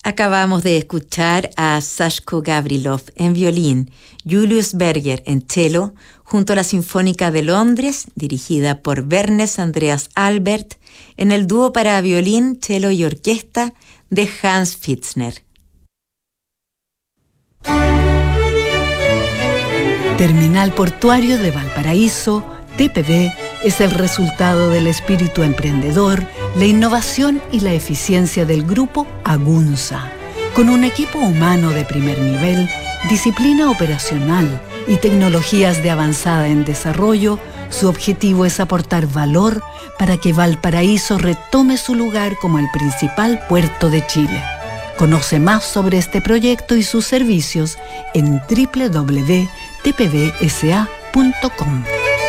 Acabamos de escuchar a Sashko Gavrilov en violín, Julius Berger en cello, junto a la Sinfónica de Londres, dirigida por Bernes Andreas Albert, en el dúo para violín, cello y orquesta de Hans Pfitzner. Terminal Portuario de Valparaíso, TPV, es el resultado del espíritu emprendedor, la innovación y la eficiencia del grupo Agunza. Con un equipo humano de primer nivel, disciplina operacional y tecnologías de avanzada en desarrollo, su objetivo es aportar valor para que Valparaíso retome su lugar como el principal puerto de Chile. Conoce más sobre este proyecto y sus servicios en www.tpvsa.com.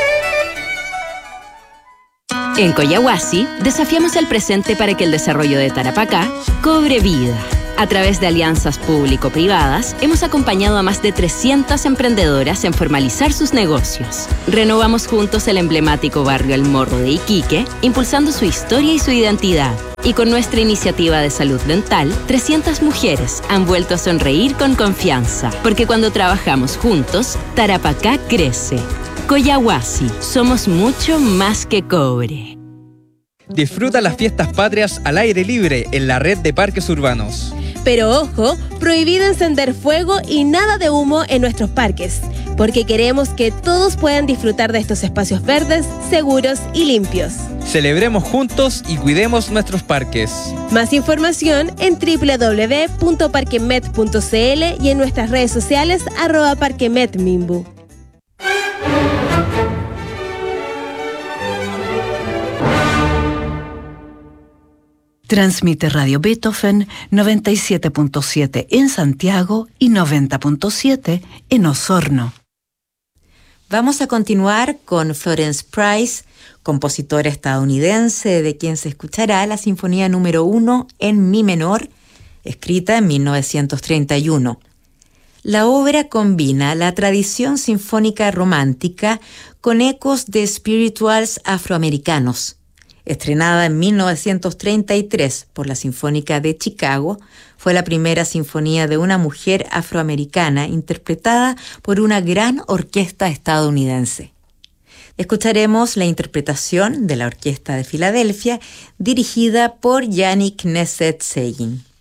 En Collahuasi, desafiamos el presente para que el desarrollo de Tarapacá cobre vida. A través de alianzas público-privadas, hemos acompañado a más de 300 emprendedoras en formalizar sus negocios. Renovamos juntos el emblemático barrio El Morro de Iquique, impulsando su historia y su identidad. Y con nuestra iniciativa de salud dental, 300 mujeres han vuelto a sonreír con confianza. Porque cuando trabajamos juntos, Tarapacá crece. Collahuasi, somos mucho más que cobre. Disfruta las fiestas patrias al aire libre en la red de parques urbanos. Pero ojo, prohibido encender fuego y nada de humo en nuestros parques, porque queremos que todos puedan disfrutar de estos espacios verdes, seguros y limpios. Celebremos juntos y cuidemos nuestros parques. Más información en www.parquemet.cl y en nuestras redes sociales @parquemetmimbu. Transmite Radio Beethoven 97.7 en Santiago y 90.7 en Osorno. Vamos a continuar con Florence Price, compositora estadounidense de quien se escuchará la Sinfonía número 1 en Mi menor, escrita en 1931. La obra combina la tradición sinfónica romántica con ecos de spirituals afroamericanos. Estrenada en 1933 por la Sinfónica de Chicago, fue la primera sinfonía de una mujer afroamericana interpretada por una gran orquesta estadounidense. Escucharemos la interpretación de la Orquesta de Filadelfia, dirigida por Yannick Knesset-Seyin.